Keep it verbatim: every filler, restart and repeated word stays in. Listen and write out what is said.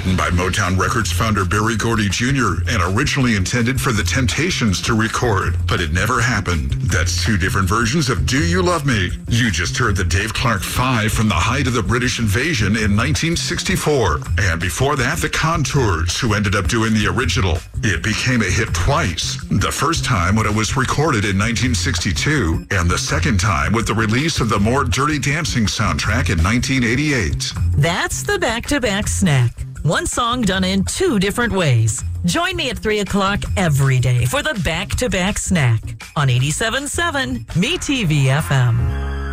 Written by Motown Records founder Berry Gordy Junior and originally intended for the Temptations to record, but it never happened. That's two different versions of Do You Love Me? You just heard the Dave Clark Five from the height of the British invasion in nineteen sixty-four. And before that, the Contours, who ended up doing the original. It became a hit twice. The first time when it was recorded in nineteen sixty-two, and the second time with the release of the more Dirty Dancing soundtrack in nineteen eighty-eight. That's the back-to-back snack. One song done in two different ways. Join me at three o'clock every day for the back-to-back snack on eighty-seven point seven M E T V F M.